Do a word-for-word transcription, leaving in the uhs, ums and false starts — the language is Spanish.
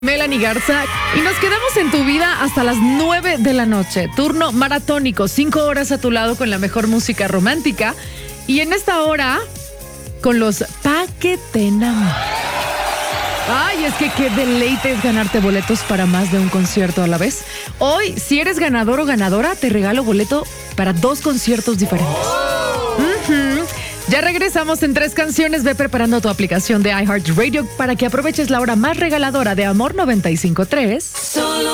Melanie Garza y nos quedamos en tu vida hasta las nueve de la noche. Turno maratónico, cinco horas a tu lado con la mejor música romántica. Y en esta hora, con los Pa' que te enamore. Ay, es que qué deleite es ganarte boletos para más de un concierto a la vez. Hoy, si eres ganador o ganadora, te regalo boleto para dos conciertos diferentes. Uh-huh. Ya regresamos en tres canciones. Ve preparando tu aplicación de iHeartRadio para que aproveches la hora más regaladora de Amor noventa y cinco punto tres.